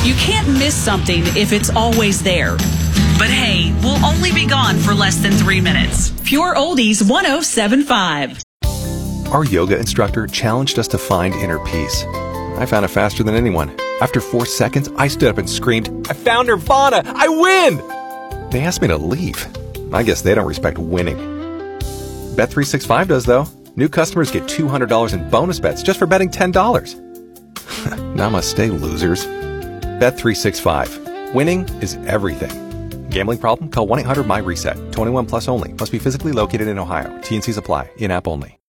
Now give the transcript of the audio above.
You can't miss something if it's always there. But hey, we'll only be gone for less than 3 minutes. Pure Oldies 107.5. Our yoga instructor challenged us to find inner peace. I found it faster than anyone. After 4 seconds, I stood up and screamed, "I found Nirvana! I win!" They asked me to leave. I guess they don't respect winning. Bet365 does, though. New customers get $200 in bonus bets just for betting $10. Namaste, losers. Bet365. Winning is everything. Gambling problem? Call 1-800-MY-RESET. 21 plus only. Must be physically located in Ohio. T&Cs apply. In-app only.